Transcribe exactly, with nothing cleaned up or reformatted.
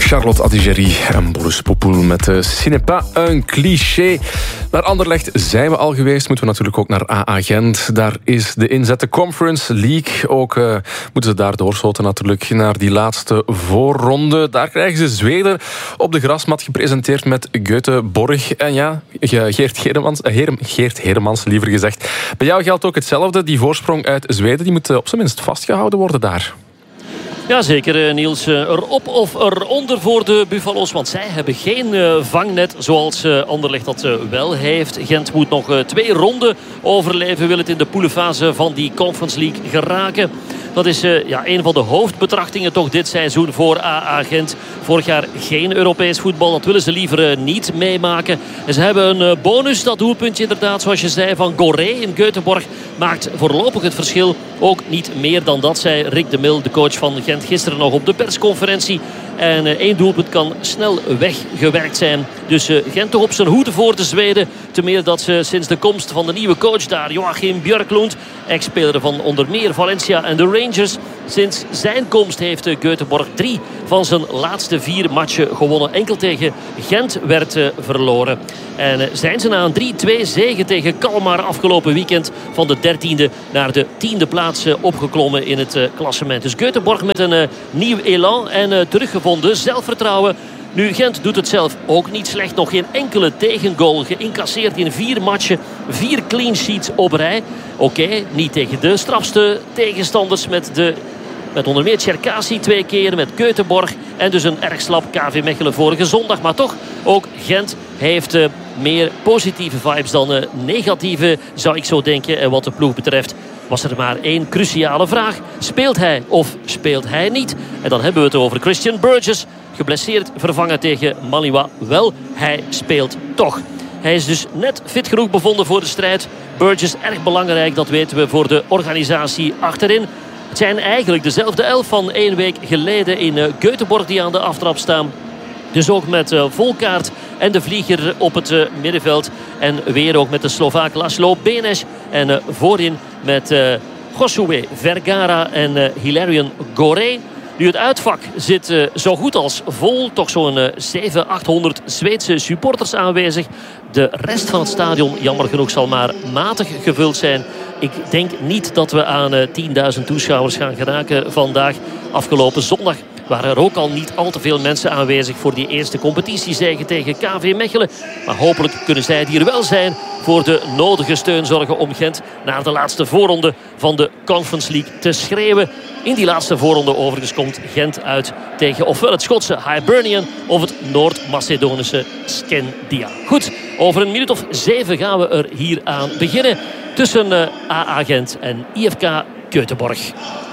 Charlotte Adigéry en Boris Popoul met uh, Ce n'est pas un cliché. Naar Anderlecht zijn we al geweest. Moeten we natuurlijk ook naar A A Gent. Daar is de inzet de Conference League. Ook uh, moeten ze daar doorschoten natuurlijk naar die laatste voorronde. Daar krijgen ze Zweden op de grasmat gepresenteerd met Göteborg. En ja, Geert Heremans, uh, Geert Heremans liever gezegd. Bij jou geldt ook hetzelfde. Die voorsprong uit Zweden die moet uh, op zijn minst vastgehouden worden daar. Jazeker, Niels. Erop of eronder voor de Buffalo's. Want zij hebben geen uh, vangnet zoals uh, Anderlecht dat uh, wel heeft. Gent moet nog uh, twee ronden overleven. Wil het in de poelenfase van die Conference League geraken. Dat is uh, ja, een van de hoofdbetrachtingen toch dit seizoen voor A A Gent. Vorig jaar geen Europees voetbal. Dat willen ze liever uh, niet meemaken. En ze hebben een uh, bonus. Dat doelpuntje inderdaad, zoals je zei, van Goré in Göteborg maakt voorlopig het verschil. Ook niet meer dan dat, zei Rick de Mil, de coach van Gent, gisteren nog op de persconferentie. En uh, één doelpunt kan snel weggewerkt zijn. Dus uh, Gent toch op zijn hoede voor de Zweden. Te meer dat ze sinds de komst van de nieuwe coach daar, Joachim Björklund, ex-speler van onder meer Valencia en de Rangers. Sinds zijn komst heeft uh, Göteborg drie van zijn laatste vier matchen gewonnen. Enkel tegen Gent werd uh, verloren. En uh, zijn ze na een drie twee zege tegen Kalmar afgelopen weekend van de dertiende naar de tiende plaats uh, opgeklommen in het uh, klassement. Dus Göteborg met een uh, nieuw elan en uh, teruggevonden zelfvertrouwen. Nu, Gent doet het zelf ook niet slecht. Nog geen enkele tegengoal geïncasseerd in vier matchen. Vier clean sheets op rij. Oké, okay, niet tegen de strafste tegenstanders met de... Met onder meer Cherkasy twee keer, met Göteborg en dus een erg slap K V Mechelen vorige zondag. Maar toch, ook Gent heeft uh, meer positieve vibes dan uh, negatieve, zou ik zo denken. En wat de ploeg betreft was er maar één cruciale vraag. Speelt hij of speelt hij niet? En dan hebben we het over Christian Burgess. Geblesseerd vervangen tegen Maliwa. Wel, hij speelt toch. Hij is dus net fit genoeg bevonden voor de strijd. Burgess erg belangrijk, dat weten we, voor de organisatie achterin. Het zijn eigenlijk dezelfde elf van één week geleden in uh, Göteborg die aan de aftrap staan. Dus ook met uh, Volkaart en de vlieger op het uh, middenveld. En weer ook met de Slovaak Laszlo Benes. En uh, voorin met uh, Josué Vergara en uh, Hilarion Goré. Nu, het uitvak zit uh, zo goed als vol. Toch zo'n uh, zevenhonderd, achthonderd Zweedse supporters aanwezig. De rest van het stadion, jammer genoeg, zal maar matig gevuld zijn. Ik denk niet dat we aan uh, tienduizend toeschouwers gaan geraken vandaag. Afgelopen zondag waren er ook al niet al te veel mensen aanwezig voor die eerste competitiezege tegen K V Mechelen. Maar hopelijk kunnen zij hier wel zijn voor de nodige steun zorgen om Gent naar de laatste voorronde van de Conference League te schreeuwen. In die laatste voorronde overigens komt Gent uit tegen ofwel het Schotse Hibernian of het Noord-Macedonische Scandia. Goed, over een minuut of zeven gaan we er hier aan beginnen tussen uh, A A Gent en I F K Göteborg.